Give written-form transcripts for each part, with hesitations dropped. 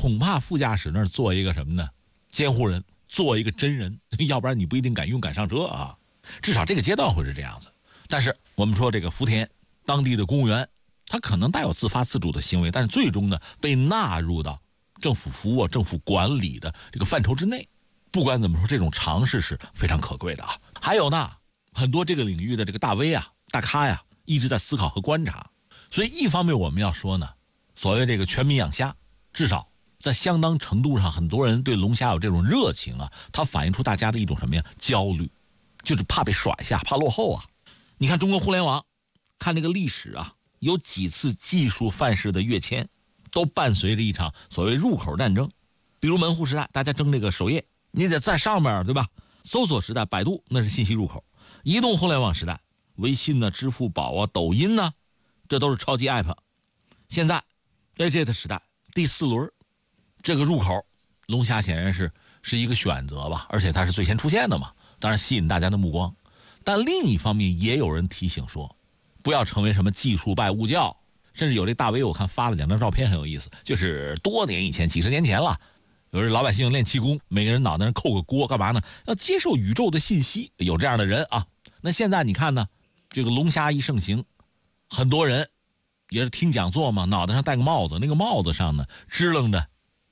恐怕副驾驶那儿做一个什么呢？监护人，做一个真人，要不然你不一定敢勇敢上车啊。至少这个阶段会是这样子。但是我们说这个福田当地的公务员，他可能带有自发自主的行为，但是最终呢被纳入到政府服务、政府管理的这个范畴之内。不管怎么说，这种尝试是非常可贵的啊。还有呢，很多这个领域的这个大 V 啊、大咖呀，一直在思考和观察。所以一方面我们要说呢，所谓这个全民养虾，至少在相当程度上，很多人对龙虾有这种热情啊，它反映出大家的一种什么呀？焦虑，就是怕被甩下，怕落后啊。你看中国互联网，看这个历史啊，有几次技术范式的跃迁，都伴随着一场所谓入口战争。比如门户时代，大家争这个首页，你得在上面，对吧？搜索时代，百度那是信息入口；移动互联网时代，微信呢、支付宝啊、抖音呢，这都是超级 app。现在 AJ 的时代，第4轮，这个入口，龙虾显然是一个选择吧，而且它是最先出现的嘛，当然吸引大家的目光。但另一方面，也有人提醒说，不要成为什么技术拜物教，甚至有这大 V 我看发了2张照片很有意思，就是多年以前，几十年前了。有人老百姓练气功，每个人脑袋上扣个锅，干嘛呢？要接受宇宙的信息，有这样的人啊。那现在你看呢，这个龙虾一盛行，很多人也是听讲座嘛，脑袋上戴个帽子，那个帽子上呢支棱着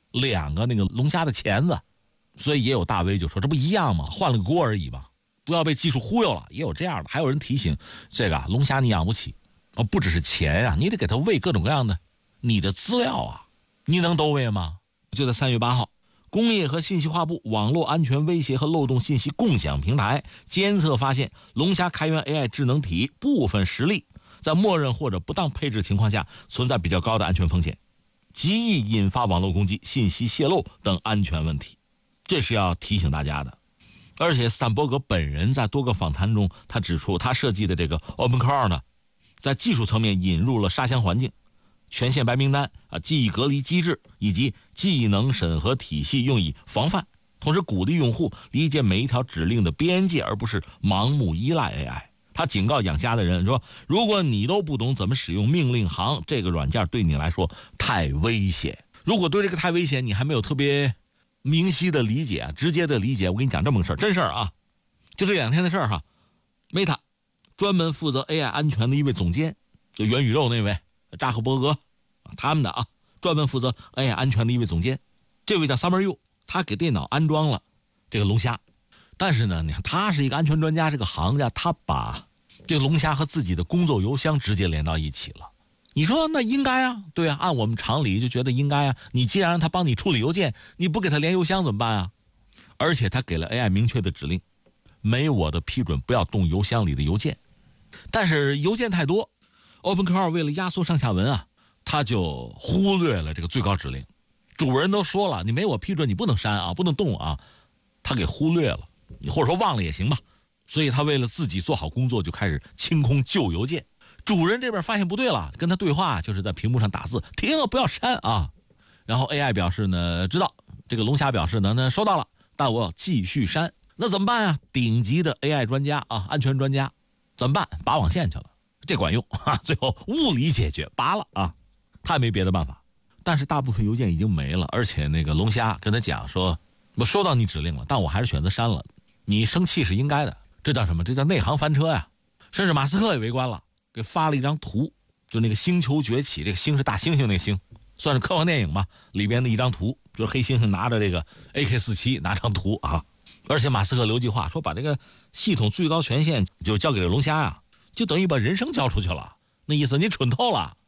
2个那个龙虾的钳子，所以也有大 V 就说这不一样吗？换了个锅而已吧，不要被技术忽悠了。也有这样的，还有人提醒这个龙虾你养不起哦，不只是钱啊，你得给它喂各种各样的你的资料啊，你能都喂吗？就在3月8号，工业和信息化部网络安全威胁和漏洞信息共享平台监测发现，龙虾开源 AI 智能体部分实例在默认或者不当配置情况下存在比较高的安全风险，极易引发网络攻击、信息泄露等安全问题，这是要提醒大家的。而且斯坦伯格本人在多个访谈中，他指出他设计的这个 OpenClaw 呢，在技术层面引入了沙箱环境、权限白名单记忆隔离机制以及技能审核体系，用以防范，同时鼓励用户理解每一条指令的边界，而不是盲目依赖 AI。他警告养虾的人说，如果你都不懂怎么使用命令行，这个软件对你来说太危险。如果对这个太危险你还没有特别明晰的理解、直接的理解，我跟你讲这么个事儿，真事儿啊，就这2天的事儿哈。Meta 专门负责 AI 安全的一位总监，就元宇宙那位扎克伯格他们的专门负责 AI 安全的一位总监，这位叫 Summer Yu， 他给电脑安装了这个龙虾。但是呢，你看他是一个安全专家，这个行家，他把这个龙虾和自己的工作邮箱直接连到一起了。你说那应该啊，对啊，按我们常理就觉得应该啊。你既然让他帮你处理邮件，你不给他连邮箱怎么办啊？而且他给了 AI 明确的指令，没我的批准不要动邮箱里的邮件。但是邮件太多， OpenClaw 为了压缩上下文啊，他就忽略了这个最高指令。主人都说了，你没我批准你不能删啊，不能动啊，他给忽略了，你或者说忘了也行吧。所以他为了自己做好工作，就开始清空旧邮件。主人这边发现不对了，跟他对话就是在屏幕上打字，停了，不要删啊。然后 AI 表示呢知道，这个龙虾表示呢收到了，但我要继续删。那怎么办啊？顶级的 AI 专家啊，安全专家怎么办？拔网线去了，这管用啊，最后物理解决，拔了啊，他也没别的办法。但是大部分邮件已经没了，而且那个龙虾跟他讲说，我收到你指令了，但我还是选择删了，你生气是应该的。这叫什么？这叫内行翻车呀。甚至马斯克也围观了，给发了一张图，就那个星球崛起，这个星是大猩猩那个星，算是科幻电影吧，里边的一张图，就是黑猩猩拿着这个 AK-47拿张图啊。而且马斯克留句话说，把这个系统最高权限就交给这龙虾呀，就等于把人生交出去了，那意思你蠢透了。